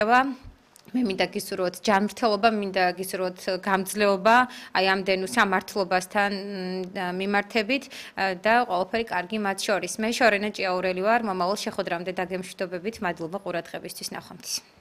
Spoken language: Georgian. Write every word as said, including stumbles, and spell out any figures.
მე მინდა გისურვოთ ჯანმრთელობა, მინდა გისურვოთ გამძლეობა, აი ამდენ სამართლობასთან მიმართებით და ყველაფერი კარგი მათ შორის. მე შორენა ჭიაურელი ვარ, მომავალ შეხვედრამდე დაგემშვიდობებით, მადლობა ყურადღებისთვის, ნახვამდის.